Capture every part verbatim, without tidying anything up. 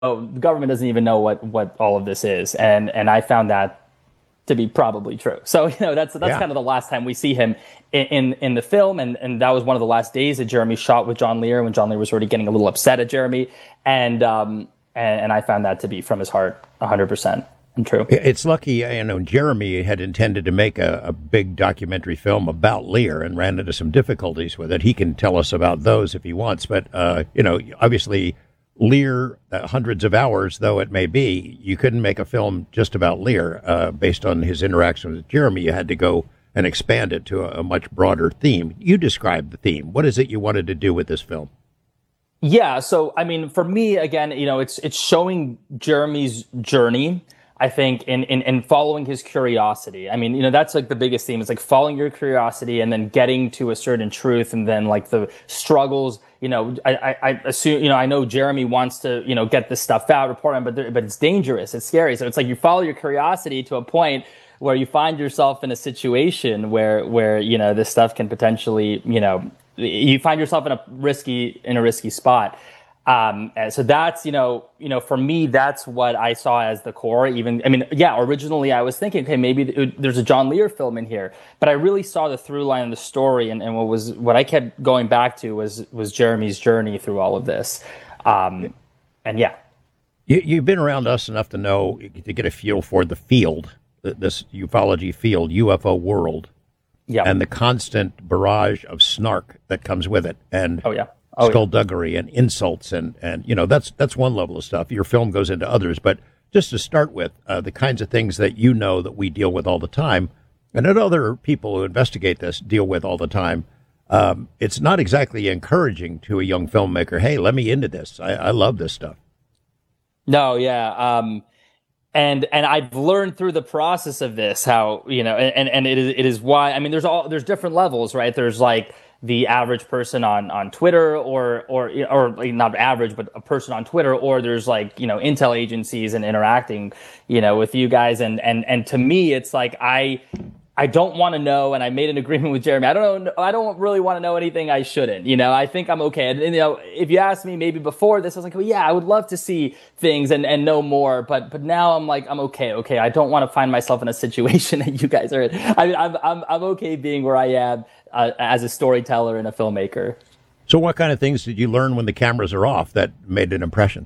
oh, the government doesn't even know what what all of this is, and and I found that to be probably true. So you know that's that's Yeah. kind of the last time we see him in in, in the film, and and that was one of the last days that Jeremy shot with John Lear when John Lear was already getting a little upset at Jeremy, and um and, and I found that to be from his heart, one hundred percent and true. It's lucky, you know, Jeremy had intended to make a, a big documentary film about Lear and ran into some difficulties with it. He can tell us about those if he wants. But, uh, you know, obviously Lear, uh, hundreds of hours, though it may be, you couldn't make a film just about Lear uh, based on his interaction with Jeremy. You had to go and expand it to a, a much broader theme. You described the theme. What is it you wanted to do with this film? Yeah, so I mean, for me, again, you know, it's it's showing Jeremy's journey. I think in, in in following his curiosity. I mean, you know, that's like the biggest theme. It's like following your curiosity and then getting to a certain truth, and then like the struggles. You know, I I, I assume, you know, I know Jeremy wants to, you know, get this stuff out, report on, but there- but it's dangerous, it's scary. So it's like you follow your curiosity to a point where you find yourself in a situation where where you know this stuff can potentially, you know, you find yourself in a risky in a risky spot. Um, and so that's, you know, you know, for me, that's what I saw as the core. Even, I mean, yeah, originally I was thinking, okay, maybe th- there's a John Lear film in here, but I really saw the through line of the story, and, and what was what I kept going back to was was Jeremy's journey through all of this. Um, and yeah, You, you've been around us enough to know, to get a feel for the field, th- this ufology field, U F O world, yeah, and the constant barrage of snark that comes with it, and oh yeah, oh yeah. skullduggery and insults, and and you know that's that's one level of stuff. Your film goes into others, but just to start with, uh, the kinds of things that you know that we deal with all the time, and that other people who investigate this deal with all the time. Um, it's not exactly encouraging to a young filmmaker. Hey, let me into this. I, I love this stuff. No, yeah. Um, and and I've learned through the process of this how, you know, and and it is it is why, I mean, there's all there's different levels, right? There's like the average person on on Twitter, or or or like not average, but a person on Twitter, or there's like, you know, intel agencies and interacting, you know, with you guys, and and and to me, it's like I. I don't want to know, and I made an agreement with Jeremy. I don't know. I don't really want to know anything I shouldn't. You know, I think I'm okay. And, you know, if you asked me maybe before this, I was like, well, yeah, I would love to see things and, and know more. But but now I'm like, I'm okay. Okay, I don't want to find myself in a situation that you guys are in. I mean, I'm I'm I'm okay being where I am uh, as a storyteller and a filmmaker. So, what kind of things did you learn when the cameras are off that made an impression?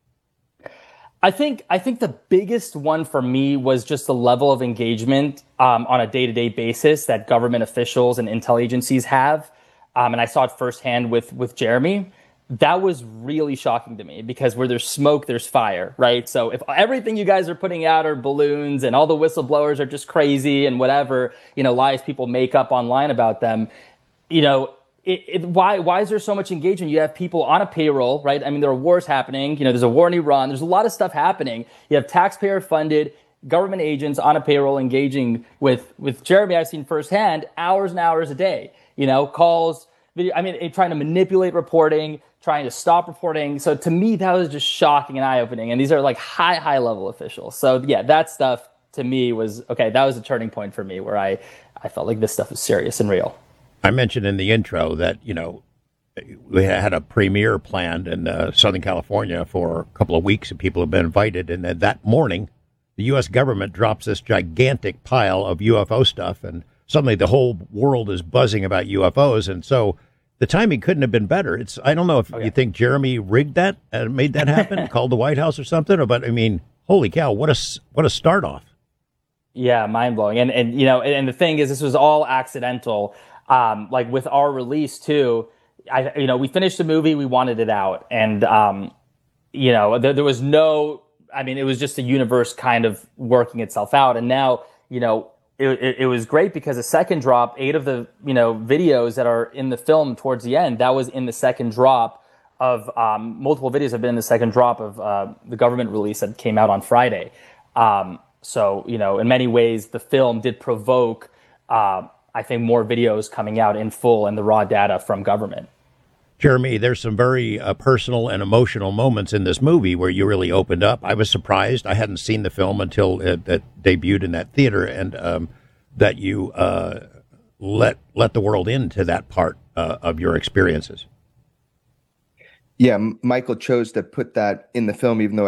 I think I think the biggest one for me was just the level of engagement um, on a day-to-day basis that government officials and intel agencies have, um, and I saw it firsthand with with Jeremy. That was really shocking to me, because where there's smoke, there's fire, right? So if everything you guys are putting out are balloons, and all the whistleblowers are just crazy and whatever, you know, lies people make up online about them, you know. It, it, why why is there so much engagement? You have people on a payroll, right? I mean, there are wars happening. You know, there's a war in Iran. There's a lot of stuff happening. You have taxpayer-funded government agents on a payroll engaging with with Jeremy. I've seen firsthand, hours and hours a day. You know, calls, video. I mean, it, trying to manipulate reporting, trying to stop reporting. So to me, that was just shocking and eye-opening. And these are like high high level officials. So yeah, that stuff to me was okay. That was a turning point for me, where I I felt like this stuff is serious and real. I mentioned in the intro that, you know, we had a premiere planned in uh, Southern California for a couple of weeks, and people have been invited. And then that morning, the U S government drops this gigantic pile of U F O stuff, and suddenly the whole world is buzzing about U F Os. And so the timing couldn't have been better. It's I don't know if Oh, yeah. you think Jeremy rigged that and made that happen, called the White House or something, but I mean, holy cow, what a, what a start off. Yeah, mind blowing. And and you know, and, and the thing is, this was all accidental. Um, like with our release too, I you know, we finished the movie, we wanted it out, and um, you know, there, there was no. I mean, it was just the universe kind of working itself out, and now you know, it, it, it was great, because the second drop, eight of the you know videos that are in the film towards the end, that was in the second drop of um, multiple videos have been in the second drop of uh, the government release that came out on Friday. Um, so you know, in many ways, the film did provoke. Uh, I think more videos coming out in full and the raw data from government. Jeremy, there's some very uh, personal and emotional moments in this movie where you really opened up. I was surprised. I hadn't seen the film until it, it debuted in that theater, and um, that you uh, let let the world into that part uh, of your experiences. Yeah, Michael chose to put that in the film, even though